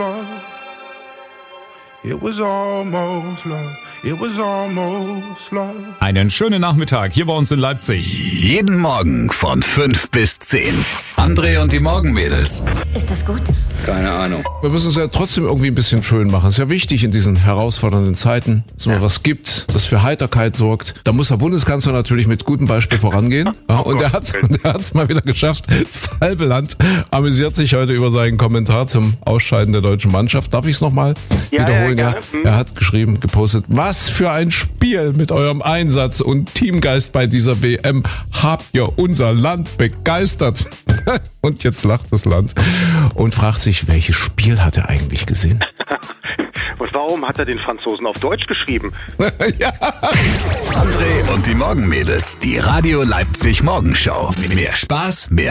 It was almost love. It was almost love. Einen schönen Nachmittag hier bei uns in Leipzig. Jeden Morgen von 5 bis 10. André und die Morgenmädels. Ist das gut? Keine Ahnung. Wir müssen es ja trotzdem irgendwie ein bisschen schön machen. Ist ja wichtig in diesen herausfordernden Zeiten, dass man was gibt, das für Heiterkeit sorgt. Da muss der Bundeskanzler natürlich mit gutem Beispiel vorangehen. Ja, und er hat's mal wieder geschafft. Das halbe Land amüsiert sich heute über seinen Kommentar zum Ausscheiden der deutschen Mannschaft. Darf ich es nochmal wiederholen? Ja, er hat geschrieben, gepostet, was für ein Spiel mit eurem Einsatz und Teamgeist bei dieser WM habt ihr unser Land begeistert. Und jetzt lacht das Land und fragt sich, welches Spiel hat er eigentlich gesehen? Und warum hat er den Franzosen auf Deutsch geschrieben? Ja. André und die Morgenmädels. Die Radio Leipzig Morgenshow. Mehr Spaß, mehr